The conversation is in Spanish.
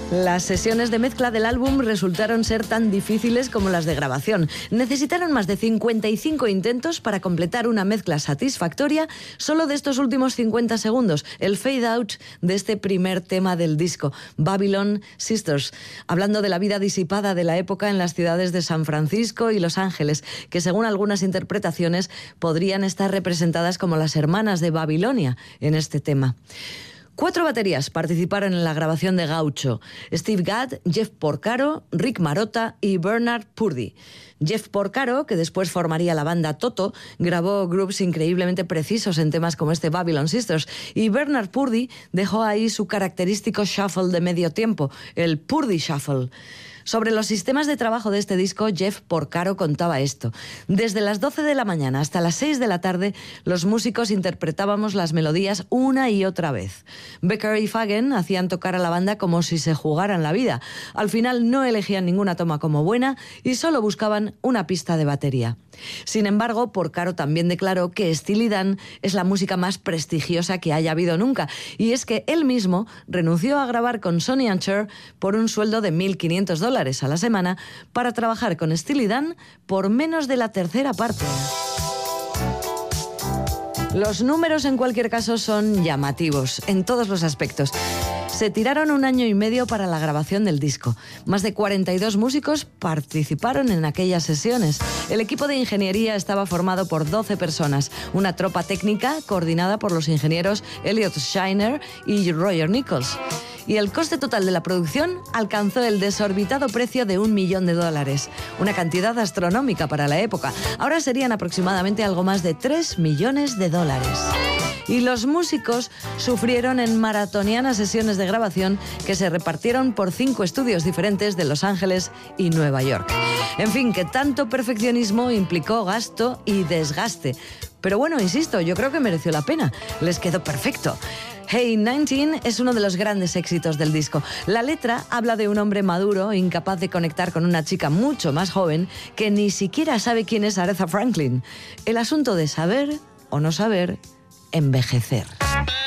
Las sesiones de mezcla del álbum resultaron ser tan difíciles como las de grabación. Necesitaron más de 55 intentos para completar una mezcla satisfactoria solo de estos últimos 50 segundos, el fade out de este primer tema del disco, Babylon Sisters, hablando de la vida disipada de la época en las ciudades de San Francisco y Los Ángeles, que según algunas interpretaciones podrían estar representadas como las hermanas de Babilonia en este tema. 4 baterías participaron en la grabación de Gaucho: Steve Gadd, Jeff Porcaro, Rick Marotta y Bernard Purdie. Jeff Porcaro, que después formaría la banda Toto, grabó grooves increíblemente precisos en temas como este Babylon Sisters, y Bernard Purdie dejó ahí su característico shuffle de medio tiempo, el Purdie Shuffle. Sobre los sistemas de trabajo de este disco, Jeff Porcaro contaba esto: desde las 12 de la mañana hasta las 6 de la tarde, los músicos interpretábamos las melodías una y otra vez. Becker y Fagen hacían tocar a la banda como si se jugaran la vida. Al final no elegían ninguna toma como buena y solo buscaban una pista de batería. Sin embargo, Porcaro también declaró que Steely Dan es la música más prestigiosa que haya habido nunca, y es que él mismo renunció a grabar con Sonny & Cher por un sueldo de $1.500 a la semana para trabajar con Steely Dan por menos de la tercera parte. Los números en cualquier caso son llamativos en todos los aspectos. Se tiraron 1 año y medio para la grabación del disco. Más de 42 músicos participaron en aquellas sesiones. El equipo de ingeniería estaba formado por 12 personas, una tropa técnica coordinada por los ingenieros Elliot Scheiner y Roger Nichols. Y el coste total de la producción alcanzó el desorbitado precio de $1 millón, una cantidad astronómica para la época. Ahora serían aproximadamente algo más de $3 millones. Y los músicos sufrieron en maratonianas sesiones de grabación que se repartieron por 5 estudios diferentes de Los Ángeles y Nueva York. En fin, que tanto perfeccionismo implicó gasto y desgaste. Pero bueno, insisto, yo creo que mereció la pena. Les quedó perfecto. Hey 19 es uno de los grandes éxitos del disco. La letra habla de un hombre maduro, incapaz de conectar con una chica mucho más joven, que ni siquiera sabe quién es Aretha Franklin. El asunto de saber o no saber envejecer.